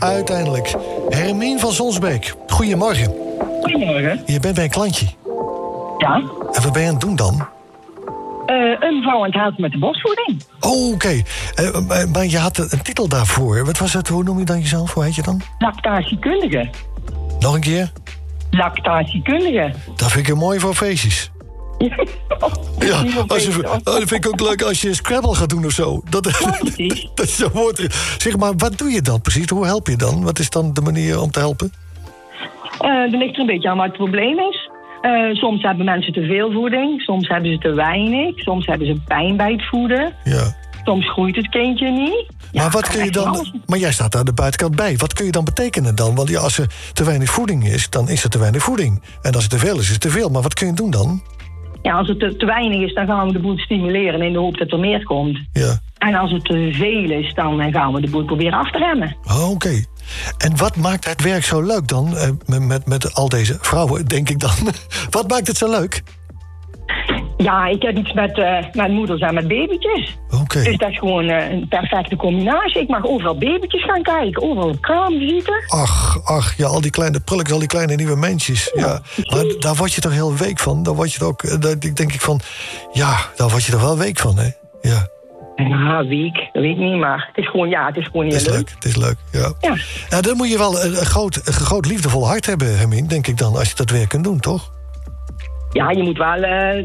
Uiteindelijk. Hermien van Sonsbeek, goedemorgen. Goedemorgen. Je bent bij een klantje. Ja. En wat ben je aan het doen dan? Een mevrouw aan het helpen met de borstvoeding. Oh, oké. Maar je had een titel daarvoor. Wat was het? Hoe noem je dan jezelf? Hoe heet je dan? Lactatiekundige. Nog een keer? Lactatiekundige. Dat vind ik mooi voor feestjes. Ja, dat vind ik ook leuk als je Scrabble gaat doen of zo. Dat is zo'n woord. Zeg maar, wat doe je dan precies? Hoe help je dan? Wat is dan de manier om te helpen? Er ligt er een beetje aan wat het probleem is. Soms hebben mensen te veel voeding. Soms hebben ze te weinig. Soms hebben ze pijn bij het voeden. Ja. Soms groeit het kindje niet. Maar wat kun je dan? Maar jij staat aan de buitenkant bij. Wat kun je dan betekenen dan? Want ja, als er te weinig voeding is, dan is er te weinig voeding. En als het te veel is, is het te veel. Maar wat kun je doen dan? Ja, als het te weinig is, dan gaan we de boel stimuleren in de hoop dat er meer komt. Ja. En als het te veel is, dan gaan we de boel proberen af te remmen. Oh, oké. En wat maakt het werk zo leuk dan? Met al deze vrouwen, denk ik dan. Wat maakt het zo leuk? Ja, ik heb iets met moeders en met babytjes. Oké. Dus dat is gewoon een perfecte combinatie. Ik mag overal babytjes gaan kijken, overal op kraam zitten. Ach, ja, al die kleine prulletjes, al die kleine nieuwe mensjes. Ja. Maar daar word je toch heel week van? Daar word je ook, denk ik van, ja, daar word je toch wel week van, hè? Ja. Nou, week, dat weet ik niet, maar het is gewoon heel leuk. Het is leuk, ja. Nou, dan moet je wel een groot liefdevol hart hebben, Hermien, denk ik dan, als je dat werk kunt doen, toch? Ja, je moet wel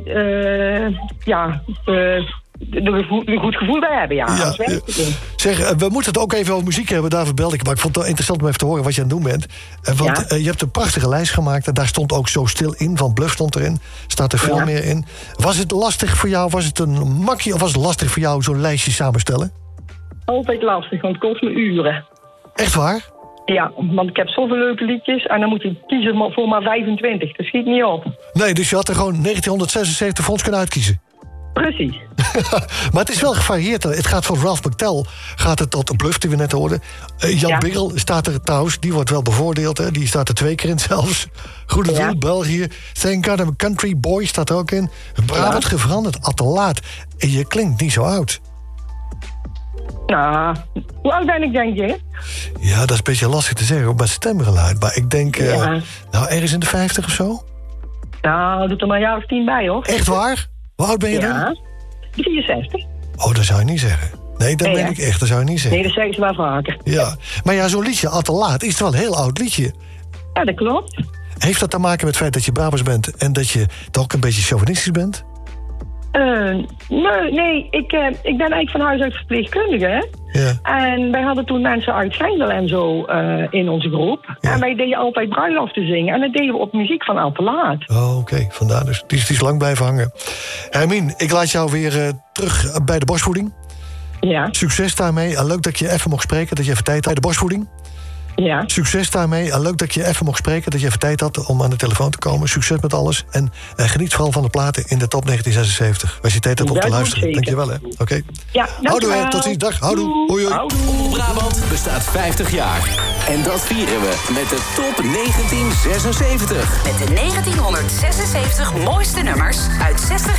een goed gevoel bij hebben, ja. Zeg, we moeten het ook even over muziek hebben, daarvoor belde ik. Maar ik vond het wel interessant om even te horen wat je aan het doen bent. Want je hebt een prachtige lijst gemaakt en daar stond ook Zo Stil in, van Bluff stond erin. Staat er veel meer in. Was het lastig voor jou, was het een makkie of was het lastig voor jou zo'n lijstje samenstellen? Altijd lastig, want het kost me uren. Echt waar? Ja, want ik heb zoveel leuke liedjes en dan moet je kiezen voor maar 25. Dat schiet niet op. Nee, dus je had er gewoon 1976 voor ons kunnen uitkiezen. Precies. Maar het is wel gevarieerd. Het gaat van Ralph McTell gaat het tot de Bluff die we net hoorden. Jan Biggel staat er trouwens, die wordt wel bevoordeeld. Hè? Die staat er 2 keer in zelfs. Goede Doel, België. Thank God I'm a Country Boy staat er ook in. Brabant geveranderd, al te laat. En je klinkt niet zo oud. Nou, hoe oud ben ik, denk je? Ja, dat is een beetje lastig te zeggen op mijn stemgeluid. Maar ik denk, nou, ergens in de 50 of zo? Nou, doet er maar een jaar of 10 bij, hoor. Echt waar? Hoe oud ben je dan? Ja, 64. Oh, dat zou je niet zeggen. Nee, dat meen ik echt, dat zou je niet zeggen. Nee, dat zeggen ze wel vaker. Ja, maar ja, zo'n liedje, al te laat, is het wel een heel oud liedje. Ja, dat klopt. Heeft dat te maken met het feit dat je Brabants bent en dat je toch ook een beetje chauvinistisch bent? Nee, ik ben eigenlijk van huis uit verpleegkundige, hè? Ja. En wij hadden toen mensen uit Schijndel en zo in onze groep. Ja. En wij deden altijd bruiloften zingen. En dat deden we op muziek van Al te Laat. Oh, oké, vandaar dus. Die is lang blijven hangen. Hermien, ik laat jou weer terug bij de borstvoeding. Ja. Succes daarmee. Leuk dat je even mocht spreken, dat je even tijd had bij de borstvoeding. Ja. Succes daarmee. Leuk dat je even mocht spreken, dat je even tijd had om aan de telefoon te komen. Succes met alles. En geniet vooral van de platen in de top 1976. Als je tijd hebt om te luisteren. Dankjewel, hè. Oké. Ja, houdoe, hè. Tot ziens. Dag. Houdoe. Hoi, hoi. Omroep Brabant bestaat 50 jaar. En dat vieren we met de top 1976. Met de 1976 mooiste nummers uit 60